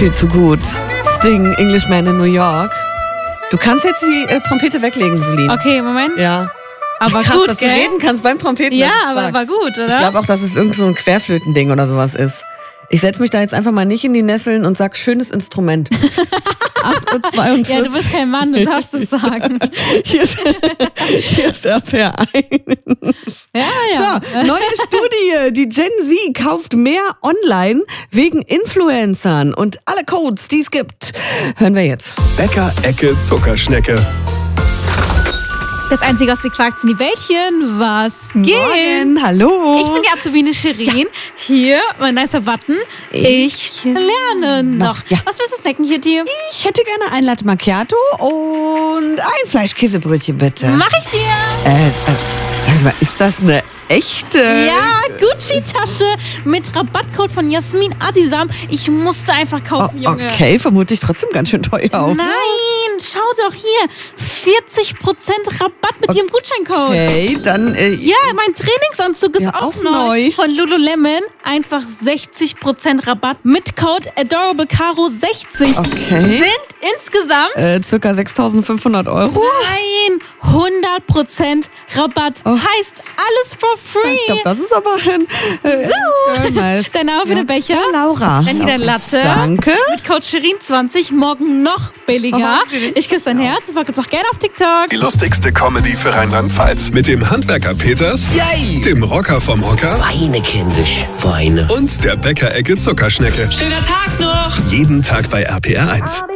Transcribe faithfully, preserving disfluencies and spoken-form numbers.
viel zu gut. Sting, Englishman in New York. Du kannst jetzt die äh, Trompete weglegen, Celine. Okay, Moment. Ja. Aber Krass, gut, dass gell? du reden kannst beim Trompeten. Ja, das ist aber stark. war gut, oder? Ich glaube auch, dass es irgend so ein Querflötending oder sowas ist. Ich setze mich da jetzt einfach mal nicht in die Nesseln und sag, schönes Instrument. acht Uhr zweiundvierzig. Ja, du bist kein Mann, du darfst es sagen. Hier ist, hier ist R P R eins. Ja, ja. So, neue Studie. Die Gen Z kauft mehr online wegen Influencern. Und alle Codes, die es gibt, hören wir jetzt. Bäcker-Ecke Zuckerschnecke. Das Einzige, was sie quakt, sind die Bällchen. Was geht? Morgen, hallo. Ich bin die Azubine Shirin. Hier, mein nicer Button. Ich, lerne noch. Ja. Was willst du snacken hier, dir? Ich hätte gerne ein Latte Macchiato und ein Fleischkäsebrötchen, bitte. Mach ich dir. Äh, äh, sag mal, ist das eine echte? Ja, Gucci-Tasche mit Rabattcode von Jasmin Azizam. Ich musste einfach kaufen, Oh, Junge. okay, vermutlich trotzdem ganz schön teuer auch. Nein, schau doch hier. vierzig Prozent Rabatt mit ihrem Gutscheincode. Okay, dann... Äh, Ja, mein Trainingsanzug ist Ja, auch, auch neu. neu. Von Lululemon. Einfach sechzig Prozent Rabatt mit Code Adorable Caro sechzig. Okay. Sind insgesamt Äh, circa sechstausendfünfhundert Euro. nein, hundert Prozent Rabatt. Oh. Heißt alles for free. Ich glaube, das ist aber ein... Äh, So. nice. Dein Name für den Becher? Laura. Dann hier dein Latte. Danke. Mit Code Shirin zwanzig. Morgen noch billiger. Oh, okay. Ich küsse dein Herz. Folgt uns auch gerne auf TikTok. Die lustigste Comedy für Rheinland-Pfalz. Mit dem Handwerker Peters, Yay! dem Rocker vom Hocker Weine, kindisch, weine. und der Bäcker-Ecke Zuckerschnecke. Schöner Tag noch! Jeden Tag bei R P R eins.